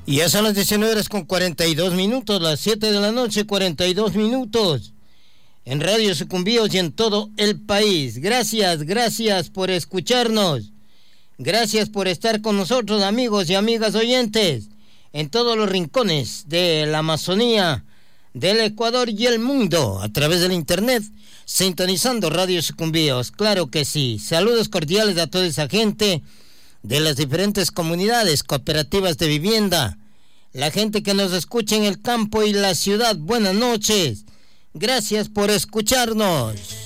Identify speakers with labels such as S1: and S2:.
S1: Y ya son las 19 horas con 42 minutos, las 7 de la noche, 42 minutos. En Radio Sucumbíos y en todo el país. Gracias por escucharnos. Gracias por estar con nosotros, amigos y amigas oyentes, en todos los rincones de la Amazonía, del Ecuador y el mundo, a través del internet, sintonizando Radio Sucumbíos. Claro que sí. Saludos cordiales a toda esa gente de las diferentes comunidades cooperativas de vivienda, la gente que nos escucha en el campo y la ciudad. Buenas noches, gracias por escucharnos.